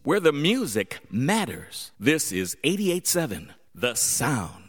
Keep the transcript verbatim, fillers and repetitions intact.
where the music matters. This is eighty-eight point seven, The Sound.